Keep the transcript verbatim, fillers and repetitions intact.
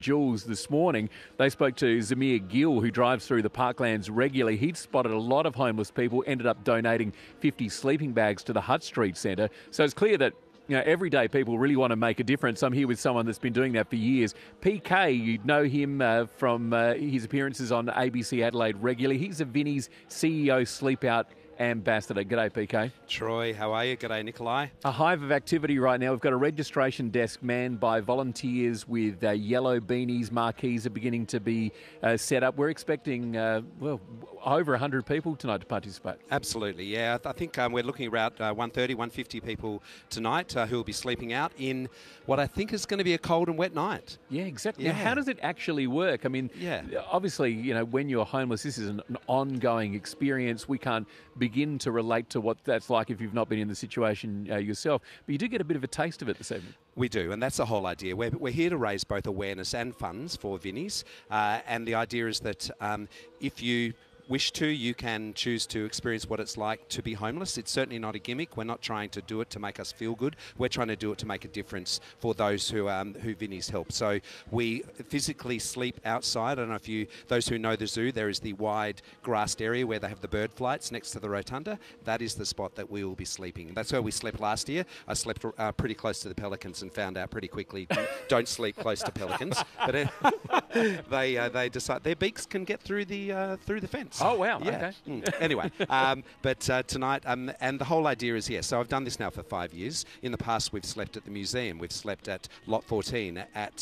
Jules this morning. They spoke to Zamir Gill, who drives through the parklands regularly. He'd spotted a lot of homeless people, ended up donating fifty sleeping bags to the Hutt Street Centre. So it's clear that, you know, everyday people really want to make a difference. I'm here with someone that's been doing that for years. P K, you'd know him uh, from uh, his appearances on A B C Adelaide regularly. He's a Vinnie's C E O Sleep Out ambassador. G'day, P K. Troy, how are you? G'day, Nikolai. A hive of activity right now. We've got a registration desk manned by volunteers with uh, yellow beanies. Marquees are beginning to be uh, set up. We're expecting, uh, well, over one hundred people tonight to participate. Absolutely, yeah. I think um, we're looking around uh, one thirty, one fifty people tonight uh, who will be sleeping out in what I think is going to be a cold and wet night. Yeah, exactly. Yeah. Now, how does it actually work? I mean, yeah. obviously, you know, when you're homeless, this is an, an ongoing experience. We can't begin to relate to what that's like if you've not been in the situation uh, yourself. But you do get a bit of a taste of it this evening. We do, and that's the whole idea. We're, we're here to raise both awareness and funds for Vinnie's, uh, and the idea is that um, if you wish to, you can choose to experience what it's like to be homeless. It's certainly not a gimmick. We're not trying to do it to make us feel good. We're trying to do it to make a difference for those who um, who Vinnie's help. So we physically sleep outside. I don't know if you, those who know the zoo, there is the wide grassed area where they have the bird flights next to the rotunda. That is the spot that we will be sleeping. That's where we slept last year. I slept uh, pretty close to the pelicans and found out pretty quickly, don't sleep close to pelicans. But uh, they uh, they decide their beaks can get through the uh, through the fence. Oh, wow. Yeah. Okay. Mm. Anyway, um, but uh, tonight, um, and the whole idea is, yeah, so I've done this now for five years. In the past, we've slept at the museum. We've slept at Lot fourteen, at